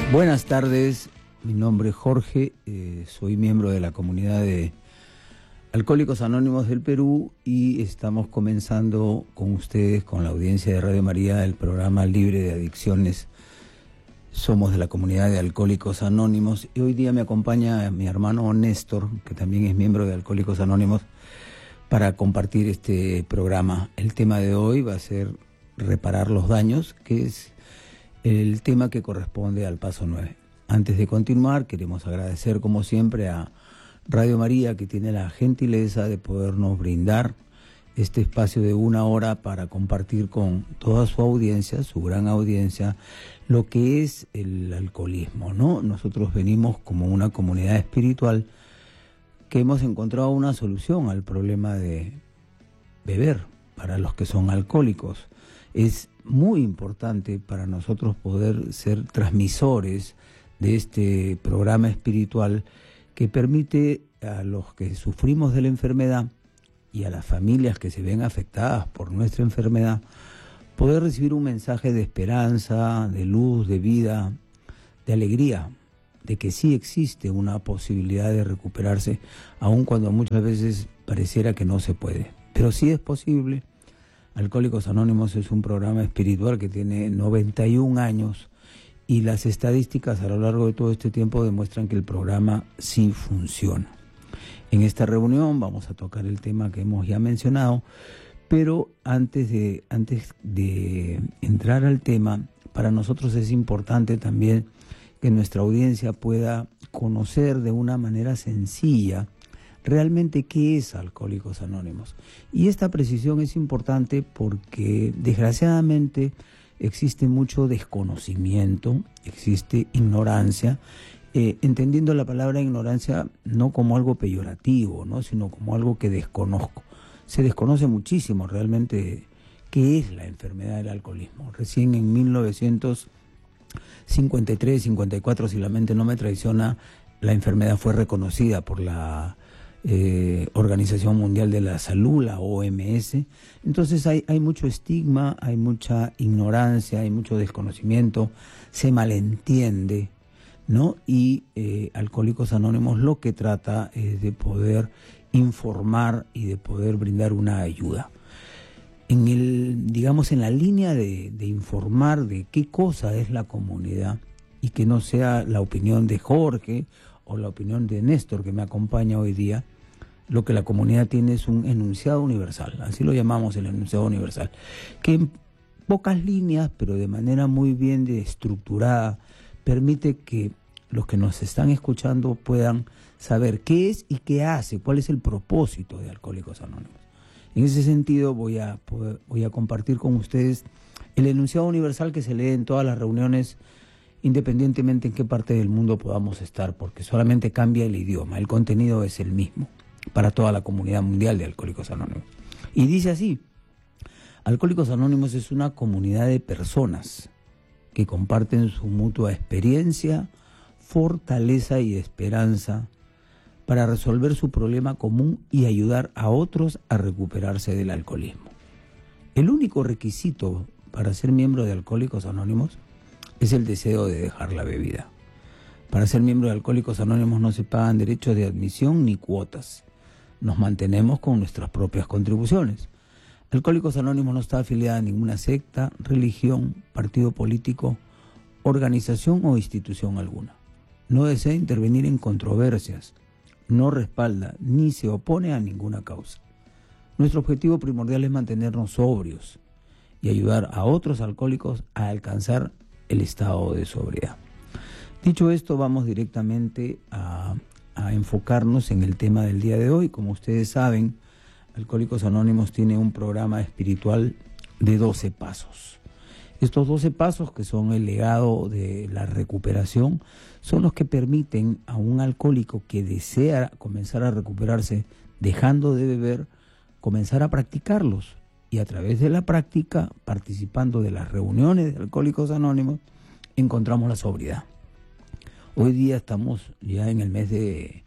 Buenas tardes, mi nombre es Jorge, soy miembro de la comunidad de Alcohólicos Anónimos del Perú y estamos comenzando con ustedes, con la audiencia de Radio María, el programa Libre de Adicciones. Somos de la comunidad de Alcohólicos Anónimos y hoy día me acompaña mi hermano Néstor, que también es miembro de Alcohólicos Anónimos, para compartir este programa. El tema de hoy va a ser reparar los daños, que es el tema que corresponde al paso 9. Antes de continuar, queremos agradecer como siempre a Radio María, que tiene la gentileza de podernos brindar este espacio de 1 hora para compartir con toda su audiencia, su gran audiencia, lo que es el alcoholismo, ¿no? Nosotros venimos como una comunidad espiritual que hemos encontrado una solución al problema de beber para los que son alcohólicos. Es muy importante para nosotros poder ser transmisores de este programa espiritual que permite a los que sufrimos de la enfermedad y a las familias que se ven afectadas por nuestra enfermedad poder recibir un mensaje de esperanza, de luz, de vida, de alegría, de que sí existe una posibilidad de recuperarse, aun cuando muchas veces pareciera que no se puede. Pero sí es posible. Alcohólicos Anónimos es un programa espiritual que tiene 91 años y las estadísticas a lo largo de todo este tiempo demuestran que el programa sí funciona. En esta reunión vamos a tocar el tema que hemos ya mencionado, pero antes de entrar al tema, para nosotros es importante también que nuestra audiencia pueda conocer de una manera sencilla realmente qué es Alcohólicos Anónimos. Y esta precisión es importante porque desgraciadamente existe mucho desconocimiento, existe ignorancia, entendiendo la palabra ignorancia no como algo peyorativo, ¿no?, sino como algo que desconozco. Se desconoce muchísimo realmente qué es la enfermedad del alcoholismo. Recién en 1953, 54, si la mente no me traiciona, la enfermedad fue reconocida por la Organización Mundial de la Salud, la OMS. Entonces hay mucho estigma, hay mucha ignorancia, hay mucho desconocimiento, se malentiende, ¿no? Y Alcohólicos Anónimos lo que trata es de poder informar y de poder brindar una ayuda. En la línea de informar de qué cosa es la comunidad y que no sea la opinión de Jorge o la opinión de Néstor, que me acompaña hoy día, lo que la comunidad tiene es un enunciado universal, así lo llamamos, el enunciado universal, que en pocas líneas, pero de manera muy bien estructurada, permite que los que nos están escuchando puedan saber qué es y qué hace, cuál es el propósito de Alcohólicos Anónimos. En ese sentido voy a compartir con ustedes el enunciado universal que se lee en todas las reuniones, independientemente en qué parte del mundo podamos estar, porque solamente cambia el idioma, el contenido es el mismo para toda la comunidad mundial de Alcohólicos Anónimos. Y dice así: Alcohólicos Anónimos es una comunidad de personas que comparten su mutua experiencia, fortaleza y esperanza para resolver su problema común y ayudar a otros a recuperarse del alcoholismo. El único requisito para ser miembro de Alcohólicos Anónimos es el deseo de dejar la bebida. Para ser miembro de Alcohólicos Anónimos no se pagan derechos de admisión ni cuotas. Nos mantenemos con nuestras propias contribuciones. Alcohólicos Anónimos no está afiliada a ninguna secta, religión, partido político, organización o institución alguna. No desea intervenir en controversias, no respalda ni se opone a ninguna causa. Nuestro objetivo primordial es mantenernos sobrios y ayudar a otros alcohólicos a alcanzar el estado de sobriedad. Dicho esto, vamos directamente a enfocarnos en el tema del día de hoy. Como ustedes saben, Alcohólicos Anónimos tiene un programa espiritual de 12 pasos. Estos 12 pasos, que son el legado de la recuperación, son los que permiten a un alcohólico que desea comenzar a recuperarse dejando de beber, comenzar a practicarlos. Y a través de la práctica, participando de las reuniones de Alcohólicos Anónimos, encontramos la sobriedad. Hoy día estamos ya en el mes 9,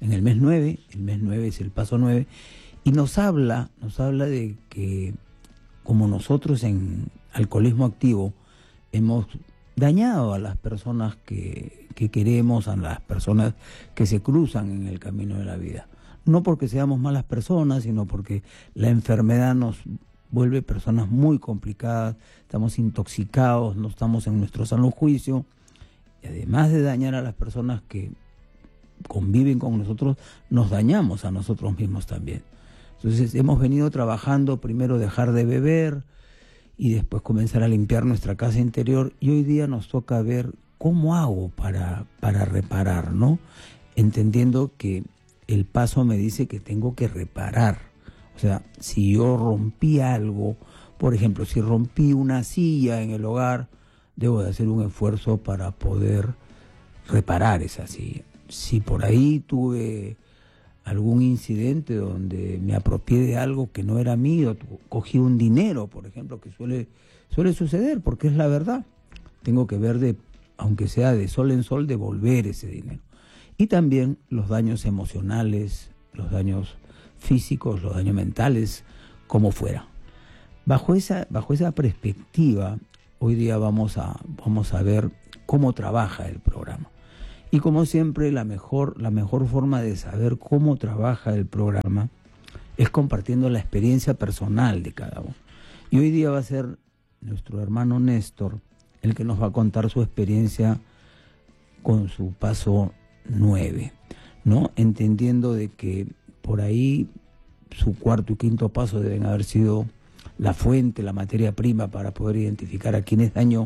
el mes 9 es el paso 9, y nos habla de que como nosotros en Alcoholismo Activo hemos dañado a las personas que queremos, a las personas que se cruzan en el camino de la vida. No porque seamos malas personas, sino porque la enfermedad nos vuelve personas muy complicadas, estamos intoxicados, no estamos en nuestro sano juicio, y además de dañar a las personas que conviven con nosotros, nos dañamos a nosotros mismos también. Entonces hemos venido trabajando, primero dejar de beber y después comenzar a limpiar nuestra casa interior, y hoy día nos toca ver cómo hago para reparar, ¿no? Entendiendo que el paso me dice que tengo que reparar. O sea, si yo rompí algo, por ejemplo, si rompí una silla en el hogar, debo de hacer un esfuerzo para poder reparar esa silla. Si por ahí tuve algún incidente donde me apropié de algo que no era mío, cogí un dinero, por ejemplo, que suele suceder porque es la verdad, tengo que ver, aunque sea de sol en sol, devolver ese dinero. Y también los daños emocionales, los daños físicos, los daños mentales, como fuera. Bajo esa perspectiva, hoy día vamos a ver cómo trabaja el programa. Y como siempre, la mejor forma de saber cómo trabaja el programa es compartiendo la experiencia personal de cada uno. Y hoy día va a ser nuestro hermano Néstor el que nos va a contar su experiencia con su paso 9, ¿no? Entendiendo de que por ahí su cuarto y quinto paso deben haber sido la fuente, la materia prima para poder identificar a quién es daño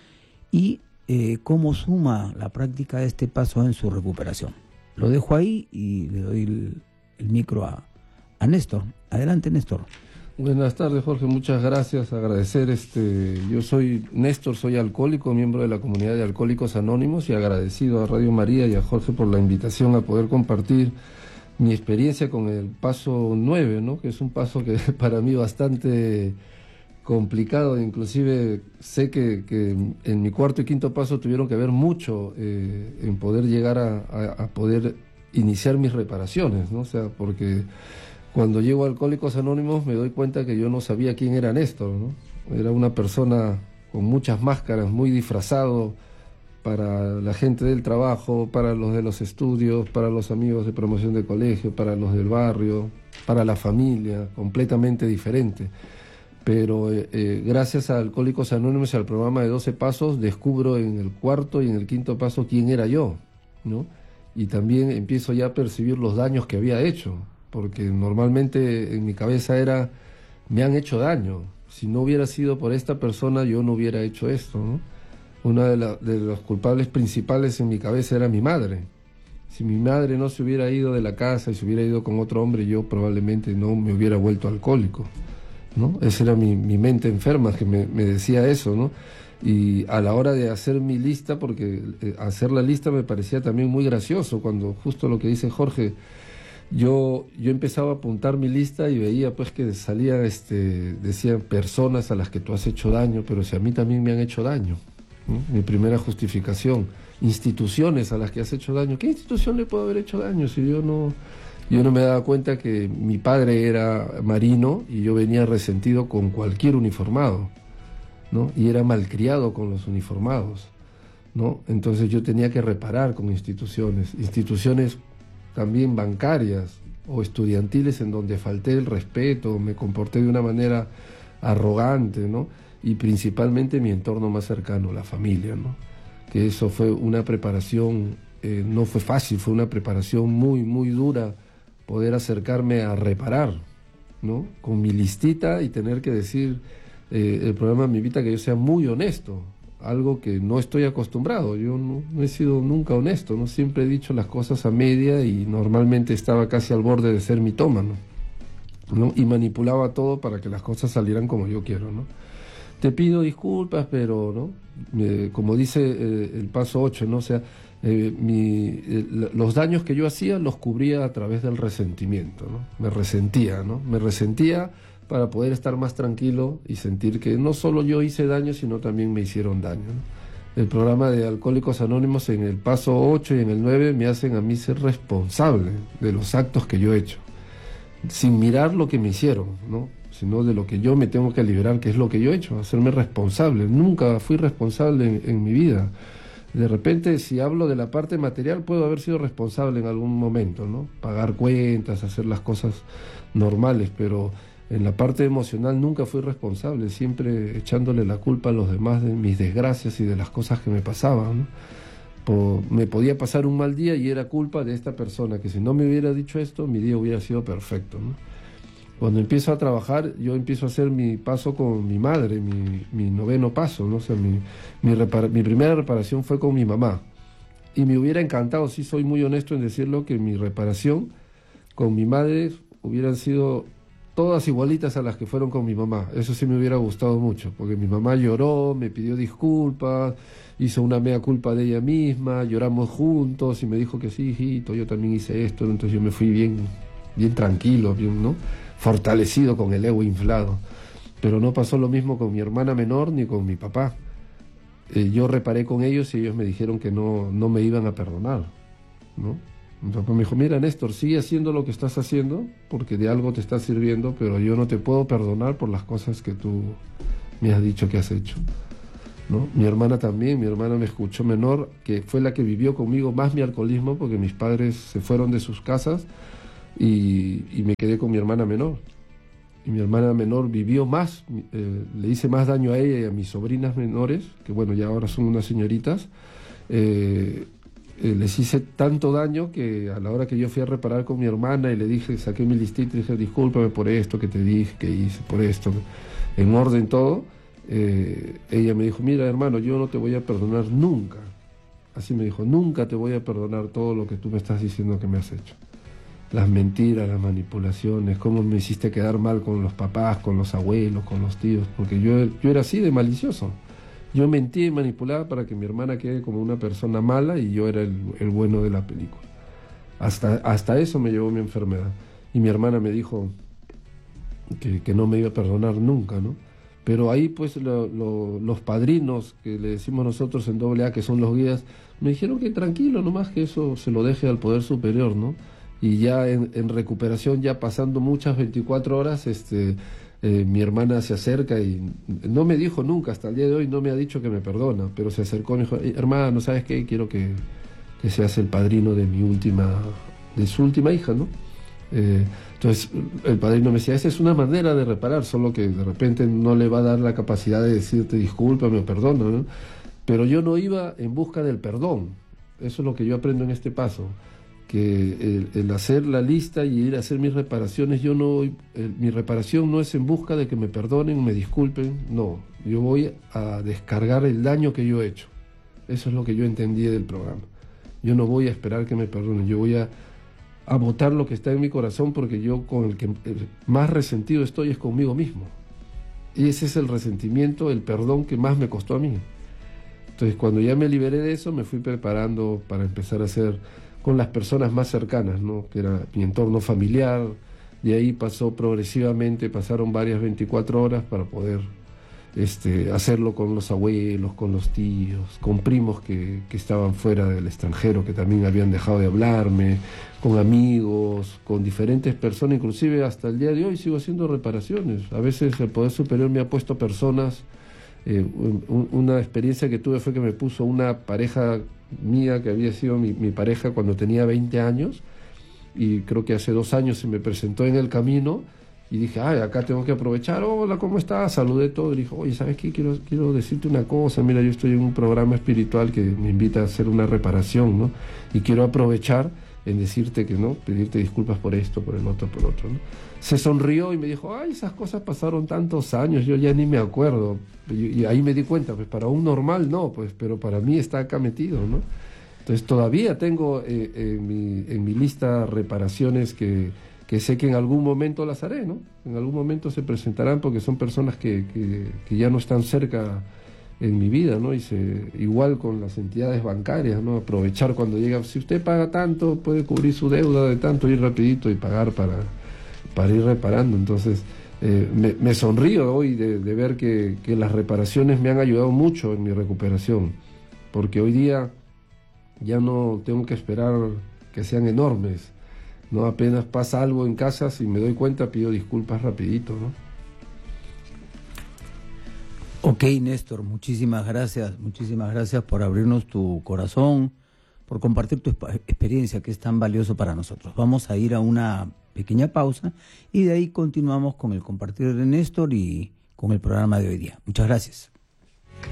y cómo suma la práctica de este paso en su recuperación. Lo dejo ahí y le doy el micro a Néstor. Adelante, Néstor. Buenas tardes, Jorge, muchas gracias, agradecer, yo soy Néstor, soy alcohólico, miembro de la comunidad de Alcohólicos Anónimos, y agradecido a Radio María y a Jorge por la invitación a poder compartir mi experiencia con el paso 9, ¿no? Que es un paso que para mí bastante complicado, inclusive sé que en mi cuarto y quinto paso tuvieron que ver mucho en poder llegar a poder iniciar mis reparaciones, ¿no? O sea, porque cuando llego a Alcohólicos Anónimos me doy cuenta que yo no sabía quién era Néstor, ¿no? Era una persona con muchas máscaras, muy disfrazado para la gente del trabajo, para los de los estudios, para los amigos de promoción de colegio, para los del barrio, para la familia, completamente diferente. Pero gracias a Alcohólicos Anónimos y al programa de 12 pasos descubro en el cuarto y en el quinto paso quién era yo, ¿no? Y también empiezo ya a percibir los daños que había hecho, porque normalmente en mi cabeza era, me han hecho daño, si no hubiera sido por esta persona yo no hubiera hecho esto, ¿no? Una de los culpables principales en mi cabeza era mi madre. Si mi madre no se hubiera ido de la casa y se hubiera ido con otro hombre, yo probablemente no me hubiera vuelto alcohólico, ¿no? Esa era mi mente enferma que me decía eso, ¿no? Y a la hora de hacer mi lista, porque hacer la lista me parecía también muy gracioso, cuando justo lo que dice Jorge, yo empezaba a apuntar mi lista y veía pues que salía, decían personas a las que tú has hecho daño, pero si a mí también me han hecho daño, ¿no? Mi primera justificación, instituciones a las que has hecho daño. ¿Qué institución le puedo haber hecho daño si yo no me daba cuenta que mi padre era marino y yo venía resentido con cualquier uniformado, ¿no? Y era malcriado con los uniformados, ¿no? Entonces yo tenía que reparar con instituciones también bancarias o estudiantiles en donde falté el respeto, me comporté de una manera arrogante, ¿no? Y principalmente mi entorno más cercano, la familia, ¿no? Que eso fue una preparación, no fue fácil, fue una preparación muy, muy dura, poder acercarme a reparar, ¿no? Con mi listita y tener que decir, el programa me invita a que yo sea muy honesto, algo que no estoy acostumbrado. Yo no he sido nunca honesto, ¿no? Siempre he dicho las cosas a media y normalmente estaba casi al borde de ser mitómano, ¿no? Y manipulaba todo para que las cosas salieran como yo quiero, ¿no? Te pido disculpas, pero, ¿no? Como dice el paso 8, ¿no? O sea, los daños que yo hacía los cubría a través del resentimiento, ¿no? Me resentía, ¿no? Me resentía para poder estar más tranquilo y sentir que no solo yo hice daño, sino también me hicieron daño, ¿no? El programa de Alcohólicos Anónimos en el paso 8 y en el 9 me hacen a mí ser responsable de los actos que yo he hecho, sin mirar lo que me hicieron, ¿no? sino de lo que yo me tengo que liberar, que es lo que yo he hecho, hacerme responsable. Nunca fui responsable en mi vida. De repente, si hablo de la parte material, puedo haber sido responsable en algún momento, ¿no? Pagar cuentas, hacer las cosas normales, pero en la parte emocional nunca fui responsable, siempre echándole la culpa a los demás de mis desgracias y de las cosas que me pasaban, ¿no? Me podía pasar un mal día y era culpa de esta persona, que si no me hubiera dicho esto, mi día hubiera sido perfecto, ¿no? Cuando empiezo a trabajar, yo empiezo a hacer mi paso con mi madre, mi noveno paso, ¿no? O sea, mi primera reparación fue con mi mamá. Y me hubiera encantado, sí soy muy honesto en decirlo, que mi reparación con mi madre hubieran sido todas igualitas a las que fueron con mi mamá. Eso sí me hubiera gustado mucho, porque mi mamá lloró, me pidió disculpas, hizo una mea culpa de ella misma, lloramos juntos y me dijo que sí, hijito, yo también hice esto. Entonces yo me fui bien tranquilo, bien, ¿no? Fortalecido, con el ego inflado. Pero no pasó lo mismo con mi hermana menor ni con mi papá. Yo reparé con ellos y ellos me dijeron que no me iban a perdonar, ¿no? Mi papá me dijo, mira, Néstor, sigue haciendo lo que estás haciendo porque de algo te está sirviendo, pero yo no te puedo perdonar por las cosas que tú me has dicho que has hecho, ¿no? Mi hermana también, mi hermana me escuchó menor, que fue la que vivió conmigo más mi alcoholismo, porque mis padres se fueron de sus casas y me quedé con mi hermana menor. Y mi hermana menor vivió más, le hice más daño a ella y a mis sobrinas menores, que bueno, ya ahora son unas señoritas. Les hice tanto daño que a la hora que yo fui a reparar con mi hermana y le dije, saqué mi listita y dije, discúlpame por esto que te dije, que hice, por esto, en orden todo, ella me dijo, mira hermano, yo no te voy a perdonar nunca. Así me dijo, nunca te voy a perdonar todo lo que tú me estás diciendo que me has hecho. Las mentiras, las manipulaciones, cómo me hiciste quedar mal con los papás, con los abuelos, con los tíos, porque yo era así de malicioso. Yo mentía y manipulaba para que mi hermana quede como una persona mala y yo era el bueno de la película. Hasta eso me llevó mi enfermedad. Y mi hermana me dijo que no me iba a perdonar nunca, ¿no? Pero ahí pues los padrinos, que le decimos nosotros en AA, que son los guías, me dijeron que tranquilo, nomás que eso se lo deje al poder superior, ¿no? Y ya en recuperación, ya pasando muchas 24 horas, mi hermana se acerca y no me dijo nunca, hasta el día de hoy no me ha dicho que me perdona, pero se acercó y me dijo, hermano, ¿sabes qué? Quiero que seas el padrino de su última hija, ¿no? Entonces el padrino me decía, esa es una manera de reparar, solo que de repente no le va a dar la capacidad de decirte discúlpame o perdona, ¿no? Pero yo no iba en busca del perdón. Eso es lo que yo aprendo en este paso, que el hacer la lista y ir a hacer mis reparaciones, mi reparación no es en busca de que me perdonen, me disculpen, no, yo voy a descargar el daño que yo he hecho. Eso es lo que yo entendí del programa. Yo no voy a esperar que me perdonen, yo voy a botar lo que está en mi corazón, porque yo con el que más resentido estoy es conmigo mismo. Y ese es el resentimiento, el perdón que más me costó a mí. Entonces, cuando ya me liberé de eso, me fui preparando para empezar a hacer con las personas más cercanas, ¿no? Que era mi entorno familiar. De ahí pasaron varias 24 horas para poder hacerlo con los abuelos, con los tíos, con primos que estaban fuera del extranjero, que también habían dejado de hablarme, con amigos, con diferentes personas, inclusive hasta el día de hoy sigo haciendo reparaciones. A veces el Poder Superior me ha puesto personas. Una experiencia que tuve fue que me puso una pareja mía, que había sido mi pareja cuando tenía 20 años, y creo que hace 2 años se me presentó en el camino, y dije, acá tengo que aprovechar. Hola, ¿cómo estás? Saludé todo y dije, oye, ¿sabes qué? Quiero decirte una cosa, mira, yo estoy en un programa espiritual que me invita a hacer una reparación, ¿no? Y quiero aprovechar en decirte que no, pedirte disculpas por esto, por el otro, por otro, ¿no? Se sonrió y me dijo, esas cosas pasaron tantos años, yo ya ni me acuerdo. Y ahí me di cuenta, pues para un normal no, pues, pero para mí está acá metido, ¿no? Entonces todavía tengo en mi lista reparaciones que sé que en algún momento las haré, ¿no? En algún momento se presentarán, porque son personas que ya no están cerca en mi vida, ¿no? Igual con las entidades bancarias, ¿no? Aprovechar cuando llega, si usted paga tanto, puede cubrir su deuda de tanto, ir rapidito y pagar para ir reparando. Entonces me sonrío hoy de ver que las reparaciones me han ayudado mucho en mi recuperación, porque hoy día ya no tengo que esperar que sean enormes, ¿no? Apenas pasa algo en casa, si me doy cuenta pido disculpas rapidito, ¿no? Ok, Néstor, muchísimas gracias por abrirnos tu corazón, por compartir tu experiencia que es tan valioso para nosotros. Vamos a ir a una pequeña pausa y de ahí continuamos con el compartir de Néstor y con el programa de hoy día. Muchas gracias.